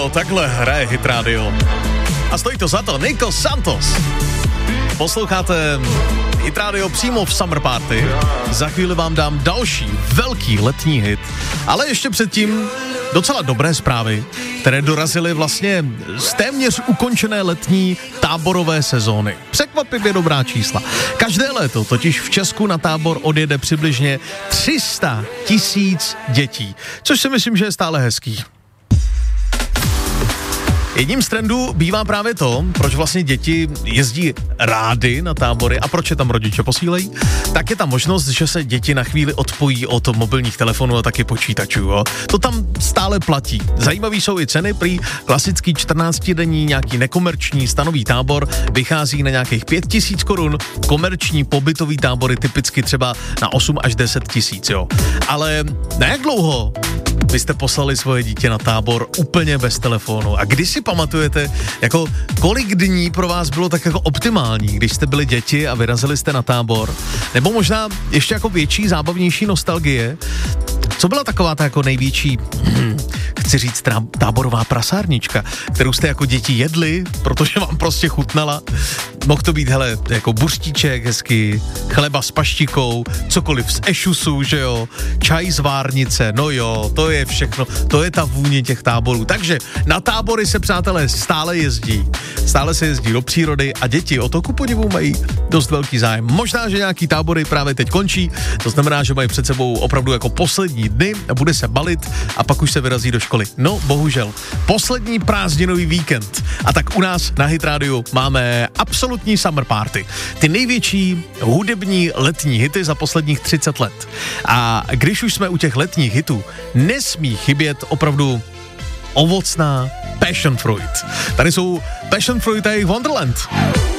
Jo, takhle hraje Hit Radio. A stojí to za to, Nico Santos. Posloucháte Hit Radio přímo v Summer Party. Za chvíli vám dám další velký letní hit. Ale ještě předtím docela dobré zprávy, které dorazily vlastně z téměř ukončené letní táborové sezóny. Překvapivě dobrá čísla. Každé léto totiž v Česku na tábor odjede přibližně 300 000 dětí, což si myslím, že je stále hezký. Jedním z trendů bývá právě to, proč vlastně děti jezdí rády na tábory a proč je tam rodiče posílejí, tak je ta možnost, že se děti na chvíli odpojí od mobilních telefonů a taky počítačů. Jo. To tam stále platí. Zajímavý jsou i ceny, prý klasický 14denní nějaký nekomerční stanový tábor vychází na nějakých 5 000 korun, komerční pobytový tábory typicky třeba na 8 až 10 tisíc, jo. Ale na jak dlouho vy jste poslali svoje dítě na tábor úplně bez telefonu? A když si pamatujete, jako kolik dní pro vás bylo tak jako optimální, když jste byli děti a vyrazili jste na tábor? Nebo možná ještě jako větší, zábavnější nostalgie? Co byla taková ta jako největší, chci říct, táborová prasárnička, kterou jste jako děti jedli, protože vám prostě chutnala? Mohl to být, hele, jako buřtíček hezky, chleba s paštikou, cokoliv z ešusu, že jo, čaj z várnice, no jo, to je všechno, to je ta vůně těch táborů. Takže na tábory se, přátelé, stále se jezdí do přírody a děti o to ku podivu mají dost velký zájem. Možná, že nějaký tábory právě teď končí, to znamená, že mají před sebou opravdu jako poslední dny a bude se balit a pak už se vyrazí do školy. No, bohužel, poslední prázdninový víkend. A tak u nás na Hit Radio máme absolutní summer party. Ty největší hudební letní hity za posledních 30 let. A když už jsme u těch letních hitů, nesmí chybět opravdu ovocná passion fruit. Tady jsou passion fruit a jejich Wonderland.